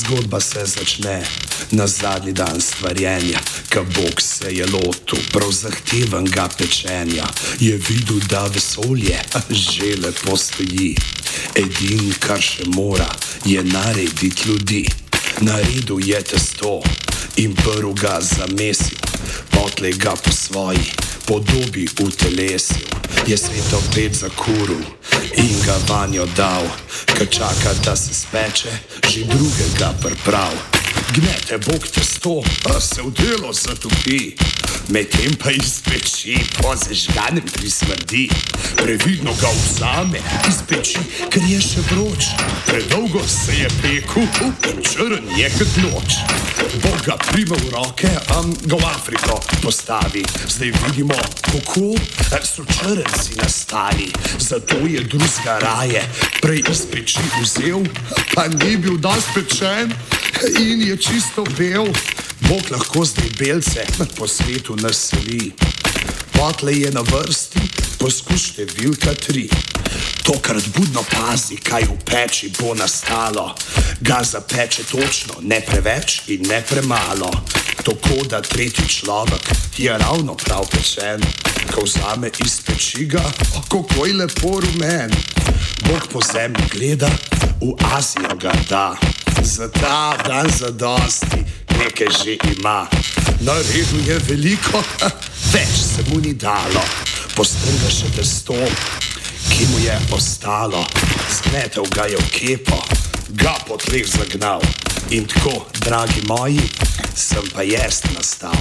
Zgodba se začne na zadnji dan stvarjenja, ko Bog se je lotil prav zahtevenega pečenja. Je videl, da vesolje že lepo stoji. Edin, kar še mora, je narediti ljudi. Naredil je testo in prv ga zamesil, potlej ga po svoji podobi utelesil. Je sveto pet zakuril in ga vanjo dal, ko čaka, da se speče, že drugega priprav. Gnete Bog testo, a se v delo zatopi, medtem pa iz peči po zažganem prismrdi. Previdno ga vzame iz peči, ker je še vroč. Predolgo se je pekel in črn je kot noč. Bog ga prime v roke, ga v Afriko postavi. Zdaj vidimo, kako so črnci nastali. Zato je drugega raje prej iz peči vzel, pa ni bil dosti pečen in je čisto bel. Bog lahko zdaj belce po svetu naseli. Potlej je na vrsti poskus številka 3. Tokrat budno pazi, kaj v peči bo nastalo. Ga zapeče točno, ne preveč in ne premalo. Tako da tretji človek je ravno prav pečen. Ko vzame iz peči ga, kako je lepo rumen. Bog po zemlji gleda, v Azijo ga da. Za ta dan zadosti nekaj že ima. Naredil je veliko, več se mu ni dalo. Postrga še testo, ki mu je ostalo. Zgnetel ga je v kepo, ga po tleh zagnal. In tako, dragi moji, sem pa jaz nastal.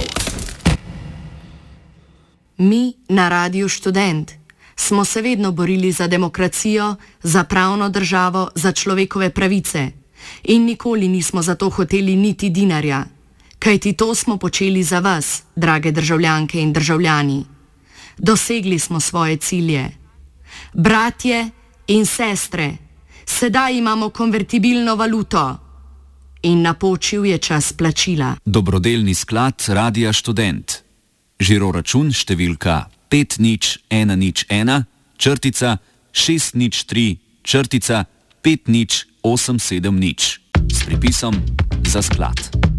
Mi na Radiu Študent smo se vedno borili za demokracijo, za pravno državo, za človekove pravice. In nikoli nismo za to hoteli niti dinarja. Kajti to smo počeli za vas, drage državljanke in državljani. Dosegli smo svoje cilje. Bratje in sestre, sedaj imamo konvertibilno valuto. In napočil je čas plačila. Dobrodelni sklad Radia Študent. Žiroračun številka 5001 črtica 603 črtica 50870 s pripisom za sklad.